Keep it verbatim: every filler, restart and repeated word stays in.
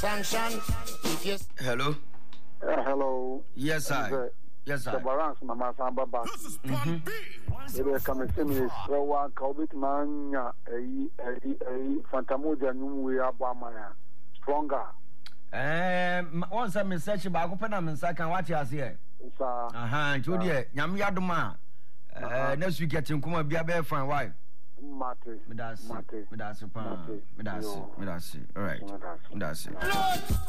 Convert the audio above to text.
Hello. Uh, hello. Yes, I. Yes, I. The balance, Mama Samba Bass. They come and see me. So one COVID man, a Fantamudia, we are Bamaya. Stronger. Um, once I'm in search about open and second, what you here? Uh huh. Judy, Yamyaduma. Uh, next week getting Kuma be a bear friend, why? Mate. Medasi. Medasi. Medasi. Medasi. All right. Medasi.